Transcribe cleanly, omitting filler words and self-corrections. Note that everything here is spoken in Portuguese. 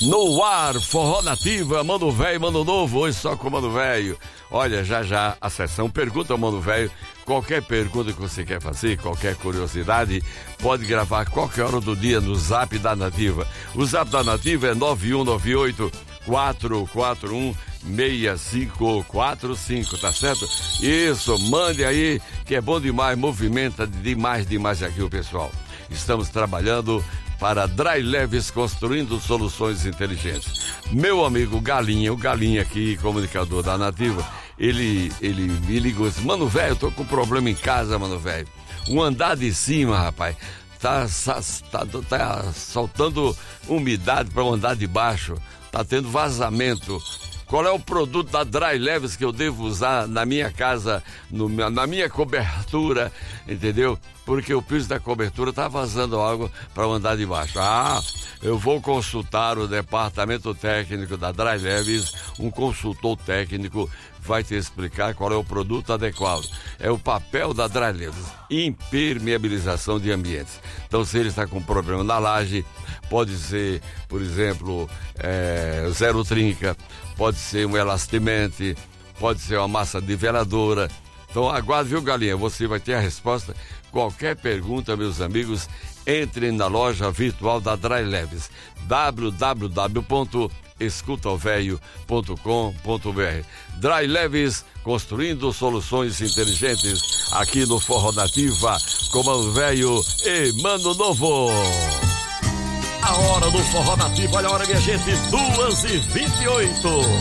No ar, Forró Nativa, Mano Velho, Mano Novo, hoje só com Mano Velho. Olha, já a sessão Pergunta ao Mano Velho. Qualquer pergunta que você quer fazer, qualquer curiosidade, pode gravar qualquer hora do dia no Zap da Nativa. O Zap da Nativa é 9198-441-6545, tá certo? Isso, mande aí, que é bom demais, movimenta demais aqui o pessoal. Estamos trabalhando para Dry Leves, construindo soluções inteligentes. Meu amigo Galinha, o Galinha aqui, comunicador da Nativa, ele me ligou e disse: Mano Velho, eu tô com um problema em casa, Mano Velho. Um andar de cima, rapaz, tá soltando umidade para o andar de baixo, tá tendo vazamento. Qual é o produto da Dry Leves que eu devo usar na minha casa, na minha cobertura, entendeu? Porque o piso da cobertura tá vazando água para o andar de baixo. Eu vou consultar o departamento técnico da Dry Leves, um consultor técnico vai te explicar qual é o produto adequado. É o papel da Dry Leves, impermeabilização de ambientes. Então, se ele está com problema na laje, pode ser, por exemplo, zero trinca, pode ser um elastimente, pode ser uma massa niveladora. Então aguarde, viu, Galinha? Você vai ter a resposta. Qualquer pergunta, meus amigos, entrem na loja virtual da Dry Leves, www.escutaovelho.com.br. Dry Leves, construindo soluções inteligentes, aqui no Forró Nativa, com Mano Velho e Mano Novo. A hora do Forró Nativa, olha a hora, minha gente, 2h28.